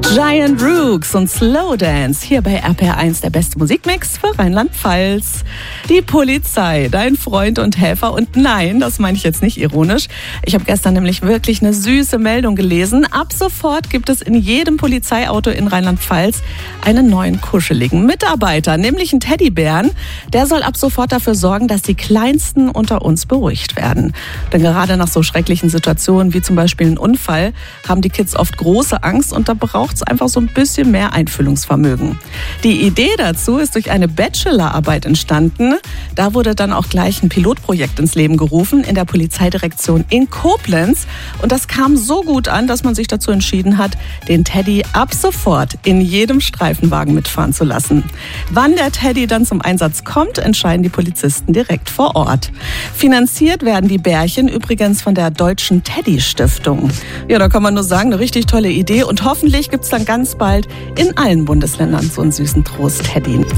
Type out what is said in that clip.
Giant Rooks und Slow Dance hier bei RPR1, der beste Musikmix für Rheinland-Pfalz. Die Polizei, dein Freund und Helfer. Und nein, das meine ich jetzt nicht ironisch. Ich habe gestern nämlich wirklich eine süße Meldung gelesen. Ab sofort gibt es in jedem Polizeiauto in Rheinland-Pfalz einen neuen kuscheligen Mitarbeiter, nämlich einen Teddybären. Der soll ab sofort dafür sorgen, dass die Kleinsten unter uns beruhigt werden. Denn gerade nach so schrecklichen Situationen wie zum Beispiel einem Unfall haben die Kids oft große Angst und da braucht es einfach so ein bisschen mehr Einfühlungsvermögen. Die Idee dazu ist durch eine Bachelorarbeit entstanden. Da wurde dann auch gleich ein Pilotprojekt ins Leben gerufen in der Polizeidirektion in Koblenz. Und das kam so gut an, dass man sich dazu entschieden hat, den Teddy ab sofort in jedem Streifenwagen mitfahren zu lassen. Wann der Teddy dann zum Einsatz kommt, entscheiden die Polizisten direkt vor Ort. Finanziert werden die Bärchen übrigens von der Deutschen Teddy-Stiftung. Ja, da kann man nur sagen, eine richtig tolle Idee und hoffentlich gibt es dann ganz bald in allen Bundesländern so einen süßen Trost-Teddy.